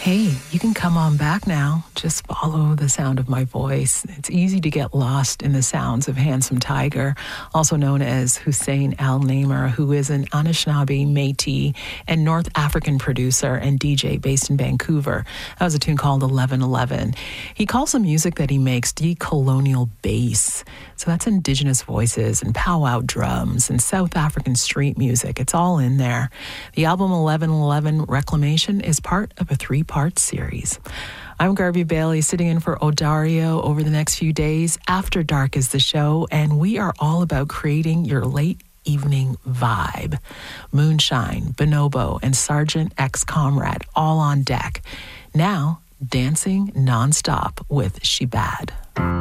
Hey, you can come on back now. Just follow the sound of my voice. It's easy to get lost in the sounds of Handsome Tiger, also known as Hussein Al-Namer, who is an Anishinaabe, Métis, and North African producer and DJ based in Vancouver. That was a tune called 1111. He calls the music that he makes decolonial bass. So that's indigenous voices and powwow drums and South African street music. It's all in there. The album 1111 Reclamation is part of a 3-part series. I'm Garvey Bailey, sitting in for Odario over the next few days. After Dark is the show, and we are all about creating your late evening vibe. Moonshine, Bonobo, and Sergeant X Comrade all on deck. Now, dancing nonstop with Shebad.